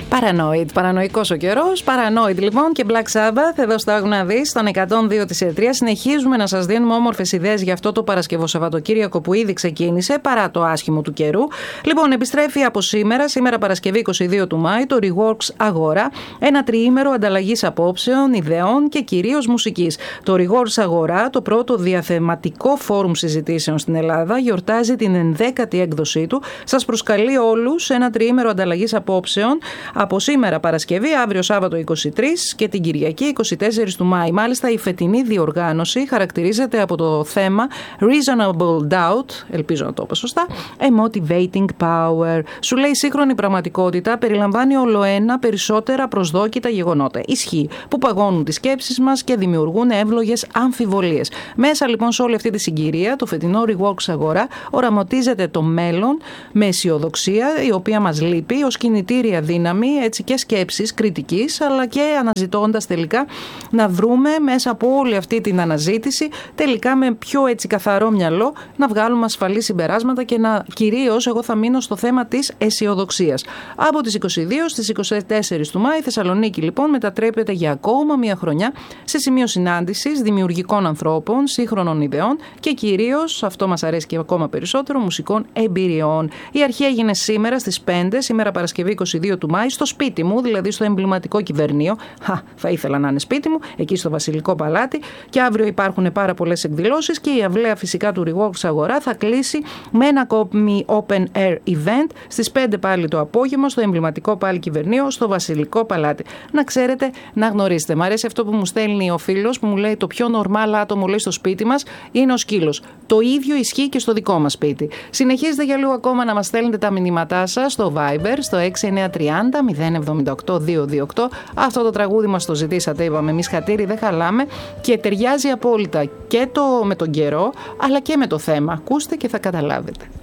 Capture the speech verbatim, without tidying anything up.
Paranoid, παρανοϊκός ο καιρός. Paranoid λοιπόν και Black Sabbath εδώ στο Άκου να δεις, στον εκατόν δύο της Ερτρίας. Συνεχίζουμε να σας δίνουμε όμορφες ιδέες για αυτό το Παρασκευό Σαββατοκύριακο που ήδη ξεκίνησε παρά το άσχημο του καιρού. Λοιπόν, επιστρέφει από σήμερα, σήμερα Παρασκευή είκοσι δύο του Μάη, το Reworks Αγορά, ένα τριήμερο ανταλλαγής απόψεων, ιδεών και κυρίως μουσικής. Το Reworks Αγορά, το πρώτο διαθεματικό φόρουμ συζητήσεων στην Ελλάδα, γιορτάζει την ενδέκατη έκδοσή του. Σας προσκαλεί όλους σε ένα τριήμερο ανταλλαγής απόψεων από σήμερα Παρασκευή, αύριο Σάββατο είκοσι τρεις και την Κυριακή είκοσι τέσσερις του Μάη. Μάλιστα, η φετινή διοργάνωση χαρακτηρίζεται από το θέμα Reasonable Doubt, ελπίζω να το είπα σωστά, A Motivating Power. Σου λέει, η σύγχρονη πραγματικότητα περιλαμβάνει ολοένα περισσότερα προσδόκητα γεγονότα. Ισχύει, που παγώνουν τις σκέψεις μας και δημιουργούν εύλογες αμφιβολίες. Μέσα λοιπόν σε όλη αυτή τη συγκυρία, το φετινό Reworks Αγορά οραματίζεται το μέλλον με αισιοδοξία, η οποία μας λείπει, ως κινητήρια δύναμη, έτσι και σκέψης κριτικής, αλλά και αναζητώντας τελικά να βρούμε μέσα από όλη αυτή την αναζήτηση, τελικά με πιο έτσι καθαρό μυαλό, να βγάλουμε ασφαλή συμπεράσματα και να κυρίως, εγώ θα μείνω στο θέμα της αισιοδοξίας. Από τις είκοσι δύο στις είκοσι τέσσερις του Μάη, η Θεσσαλονίκη λοιπόν μετατρέπεται για ακόμα μια χρονιά σε σημείο συνάντησης δημιουργικών ανθρώπων, σύγχρονων ιδεών και κυρίως, αυτό μας αρέσει και ακόμα περισσότερο, μουσικών εμπειριών. Η αρχή έγινε σήμερα στις πέντε, σήμερα Παρασκευή είκοσι δύο του Μάη, στο σπίτι μου, δηλαδή στο εμβληματικό κυβερνείο. Χα, θα ήθελα να είναι σπίτι μου, εκεί στο Βασιλικό Παλάτι. Και αύριο υπάρχουν πάρα πολλές εκδηλώσεις και η αυλαία φυσικά του Reworks Αγορά θα κλείσει με ένα ακόμη open air event στις πέντε πάλι το απόγευμα στο εμβληματικό πάλι κυβερνείο στο Βασιλικό Παλάτι. Να ξέρετε, να γνωρίσετε. Μ' αρέσει αυτό που μου στέλνει ο φίλος που μου λέει, το πιο normal άτομο λέει στο σπίτι μας είναι ο σκύλος. Το ίδιο ισχύει και στο δικό μας σπίτι. Συνεχίζετε για λίγο ακόμα να μας στέλνετε τα μηνύματά σας στο Viber στο έξι εννιά τρία μηδέν μηδέν εβδομήντα οκτώ διακόσια είκοσι οκτώ. Αυτό το τραγούδι μας το ζητήσατε, είπαμε εμείς χατήρι, δεν χαλάμε και ταιριάζει απόλυτα και το, με τον καιρό αλλά και με το θέμα. Ακούστε και θα καταλάβετε.